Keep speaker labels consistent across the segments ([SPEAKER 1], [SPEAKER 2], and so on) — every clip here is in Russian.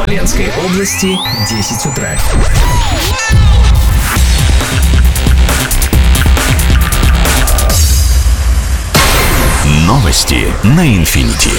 [SPEAKER 1] Смоленской области 10 утра.
[SPEAKER 2] Новости на Инфинити.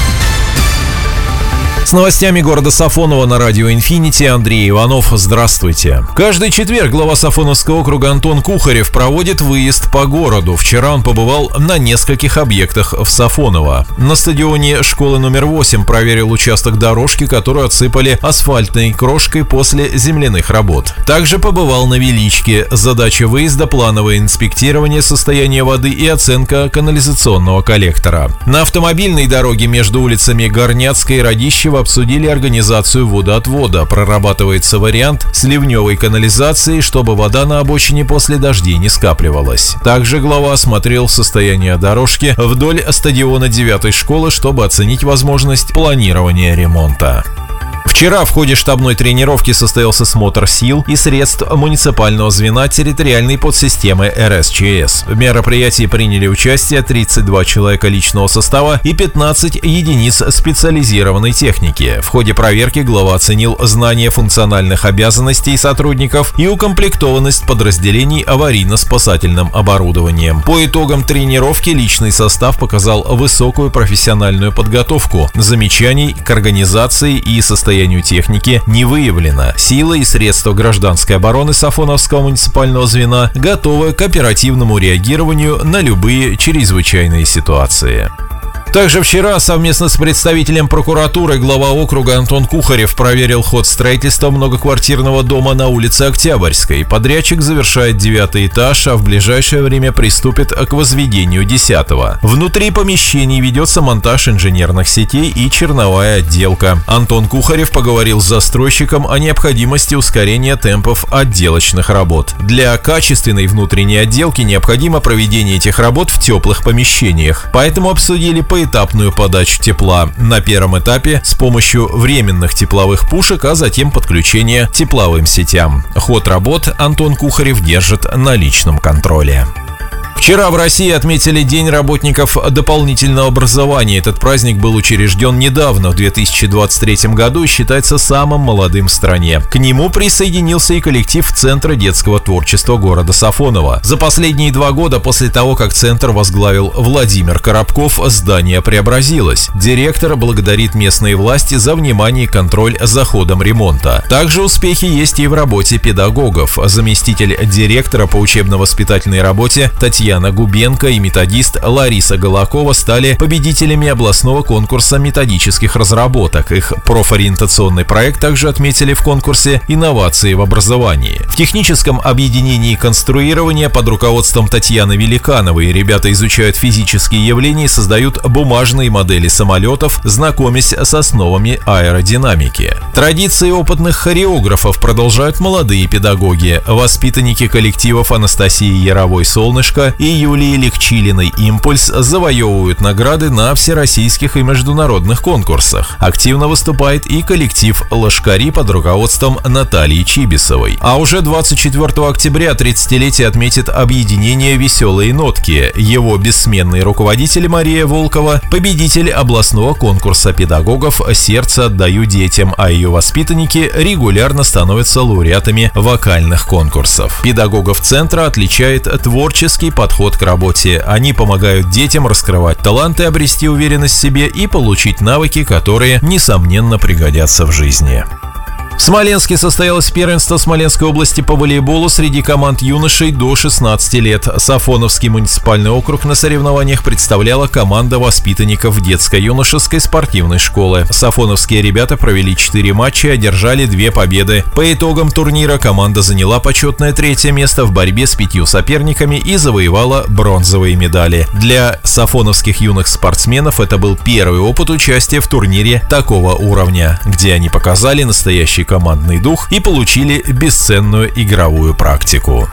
[SPEAKER 3] С новостями города Сафоново на радио Инфинити Андрей Иванов. Здравствуйте. Каждый четверг глава Сафоновского округа Антон Кухарев проводит выезд по городу. Вчера он побывал на нескольких объектах в Сафоново. На стадионе школы номер 8 проверил участок дорожки, которую отсыпали асфальтной крошкой после земляных работ. Также побывал на Величке. Задача выезда – плановое инспектирование состояния воды и оценка канализационного коллектора. На автомобильной дороге между улицами Горняцкой и Радищева обсудили организацию водоотвода. Прорабатывается вариант с ливневой канализацией, чтобы вода на обочине после дождей не скапливалась. Также глава осмотрел состояние дорожки вдоль стадиона 9-й школы, чтобы оценить возможность планирования ремонта. Вчера в ходе штабной тренировки состоялся смотр сил и средств муниципального звена территориальной подсистемы РСЧС. В мероприятии приняли участие 32 человека личного состава и 15 единиц специализированной техники. В ходе проверки глава оценил знание функциональных обязанностей сотрудников и укомплектованность подразделений аварийно-спасательным оборудованием. По итогам тренировки личный состав показал высокую профессиональную подготовку. Замечаний к организации и состоянию техники не выявлено. Силы и средства гражданской обороны Сафоновского муниципального звена готовы к оперативному реагированию на любые чрезвычайные ситуации. Также вчера совместно с представителем прокуратуры глава округа Антон Кухарев проверил ход строительства многоквартирного дома на улице Октябрьской. Подрядчик завершает 9-й этаж, а в ближайшее время приступит к возведению 10-го. Внутри помещений ведется монтаж инженерных сетей и черновая отделка. Антон Кухарев поговорил с застройщиком о необходимости ускорения темпов отделочных работ. Для качественной внутренней отделки необходимо проведение этих работ в теплых помещениях, поэтому обсудили поэтапную подачу тепла. На первом этапе с помощью временных тепловых пушек, а затем подключение к тепловым сетям. Ход работ Антон Кухарев держит на личном контроле. Вчера в России отметили День работников дополнительного образования. Этот праздник был учрежден недавно, в 2023 году, и считается самым молодым в стране. К нему присоединился и коллектив Центра детского творчества города Сафоново. За последние 2 года после того, как центр возглавил Владимир Коробков, здание преобразилось. Директор благодарит местные власти за внимание и контроль за ходом ремонта. Также успехи есть и в работе педагогов. Заместитель директора по учебно-воспитательной работе Татьяна Губенко и методист Лариса Голакова стали победителями областного конкурса методических разработок. Их профориентационный проект также отметили в конкурсе «Инновации в образовании». В техническом объединении конструирования под руководством Татьяны Великановой ребята изучают физические явления и создают бумажные модели самолетов, знакомясь с основами аэродинамики. Традиции опытных хореографов продолжают молодые педагоги. Воспитанники коллективов Анастасии Яровой-Солнышко и Юлии Легчилиной «Импульс» завоевывают награды на всероссийских и международных конкурсах. Активно выступает и коллектив «Лошкари» под руководством Натальи Чибисовой. А уже 24 октября 30-летие отметит объединение «Веселые нотки». Его бессменный руководитель Мария Волкова – победитель областного конкурса педагогов «Сердце отдаю детям», а ее воспитанники регулярно становятся лауреатами вокальных конкурсов. Педагогов центра отличает творческий подход к работе. Они помогают детям раскрывать таланты, обрести уверенность в себе и получить навыки, которые, несомненно, пригодятся в жизни. В Смоленске состоялось первенство Смоленской области по волейболу среди команд юношей до 16 лет. Сафоновский муниципальный округ на соревнованиях представляла команда воспитанников детско-юношеской спортивной школы. Сафоновские ребята провели 4 матча и одержали 2 победы. По итогам турнира команда заняла почетное 3-е место в борьбе с 5 соперниками и завоевала бронзовые медали. Для сафоновских юных спортсменов это был первый опыт участия в турнире такого уровня, где они показали настоящий командный дух и получили бесценную игровую практику.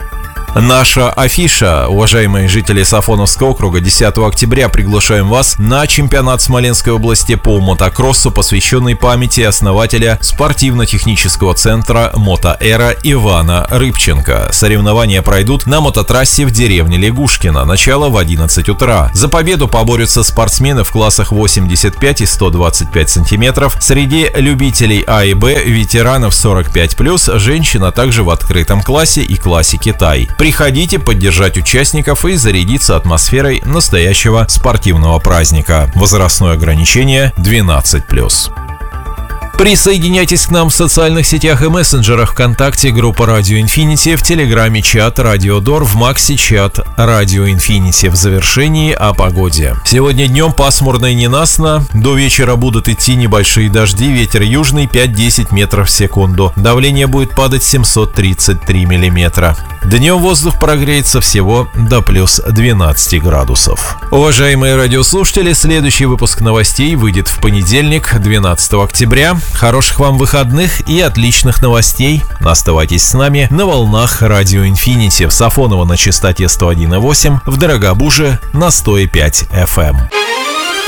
[SPEAKER 3] Наша афиша. Уважаемые жители Сафоновского округа, 10 октября приглашаем вас на чемпионат Смоленской области по мотокроссу, посвященный памяти основателя спортивно-технического центра «Мотоэра» Ивана Рыбченко. Соревнования пройдут на мототрассе в деревне Лягушкино. Начало в 11 утра. За победу поборются спортсмены в классах 85 и 125 сантиметров. Среди любителей А и Б, ветеранов 45+, женщин, а также в открытом классе и классе Китай. Приходите поддержать участников и зарядиться атмосферой настоящего спортивного праздника. Возрастное ограничение 12+. Присоединяйтесь к нам в социальных сетях и мессенджерах: ВКонтакте, группа Радио Инфинити, в Телеграме чат Радио Дор, в Максе чат Радио Инфинити. В завершении о погоде. Сегодня днем пасмурно и ненастно. До вечера будут идти небольшие дожди, ветер южный 5-10 метров в секунду. Давление будет падать 733 миллиметра. Днем воздух прогреется всего до плюс 12 градусов. Уважаемые радиослушатели, следующий выпуск новостей выйдет в понедельник, 12 октября. Хороших вам выходных и отличных новостей. Оставайтесь с нами на волнах Радио Инфинити. В Сафоново на частоте 101,8, в Дорогобуже на 105 FM.